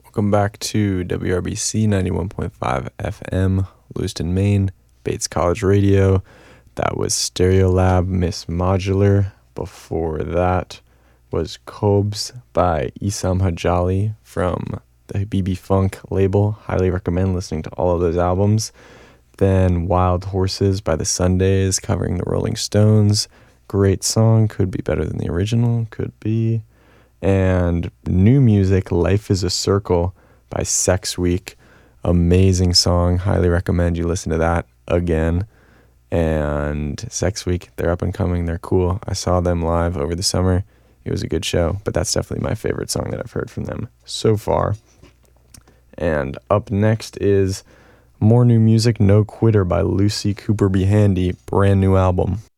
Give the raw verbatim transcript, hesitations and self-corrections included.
Welcome back to W R B C ninety-one point five F M, Lewiston, Maine, Bates College Radio. That was Stereolab, Miss Modular. Before that was Cobes by Isam Hajali from the Habibi Funk label. Highly recommend listening to all of those albums. Then Wild Horses by the Sundays covering the Rolling Stones. Great song, could be better than the original, could be. And new music, Life is a Circle by Sex Week. Amazing song, highly recommend you listen to that again. And Sex Week, they're up and coming, they're cool. I saw them live over the summer. It was a good show, but that's definitely my favorite song that I've heard from them so far. And up next is more new music, No Quitter by Lucy Cooper Be Handy, brand new album.